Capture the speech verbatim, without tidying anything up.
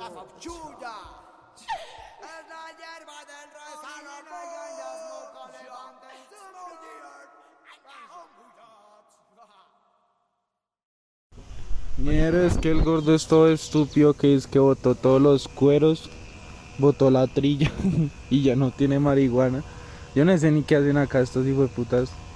Mierda, es que el gordo es todo estúpido, que es que botó todos los cueros, botó la trilla y ya no tiene marihuana. Yo no sé ni qué hacen acá estos hijueputas.